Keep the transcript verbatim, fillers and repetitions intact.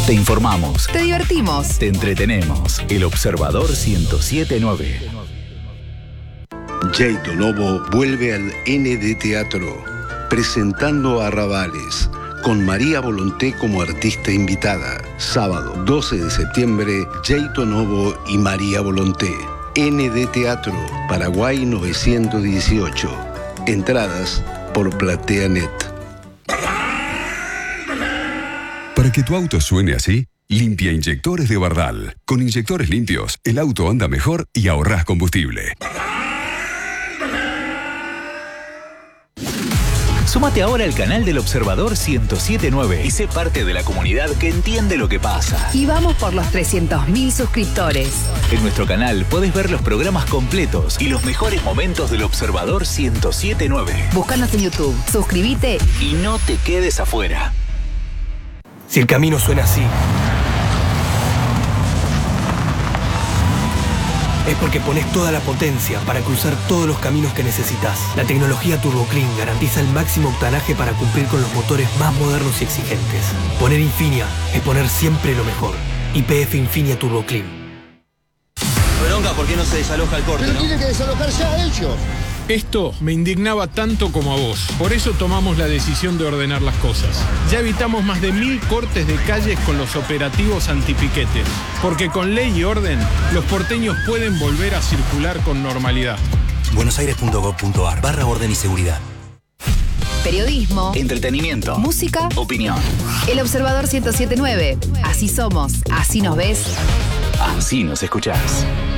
Te informamos. Te divertimos. Te entretenemos. El Observador ciento siete punto nueve. Jaito Novo vuelve al N D Teatro, presentando Arrabales, con María Volonté como artista invitada. Sábado doce de septiembre, Jaito Novo y María Volonté. N D Teatro, Paraguay novecientos dieciocho. Entradas por PlateaNet. Para que tu auto suene así, limpia inyectores de Bardal. Con inyectores limpios, el auto anda mejor y ahorrás combustible. Súmate ahora al canal del Observador ciento siete punto nueve y sé parte de la comunidad que entiende lo que pasa. Y vamos por los trescientos mil suscriptores. En nuestro canal podés ver los programas completos y los mejores momentos del Observador ciento siete punto nueve. Búscanos en YouTube, suscríbete y no te quedes afuera. Si el camino suena así, es porque pones toda la potencia para cruzar todos los caminos que necesitas. La tecnología TurboClean garantiza el máximo octanaje para cumplir con los motores más modernos y exigentes. Poner Infinia es poner siempre lo mejor. Y P F Infinia TurboClean. Bronca, ¿por qué no se desaloja el corte, Pero no? tiene que desalojar ya ellos. Esto me indignaba tanto como a vos. Por eso tomamos la decisión de ordenar las cosas. Ya evitamos más de mil cortes de calles con los operativos antipiquetes. Porque con ley y orden, los porteños pueden volver a circular con normalidad. buenosaires.gov.ar barra orden y seguridad. periodismo, Entretenimiento, música, opinión. El Observador ciento siete punto nueve. Así somos, así nos ves. Así nos escuchás.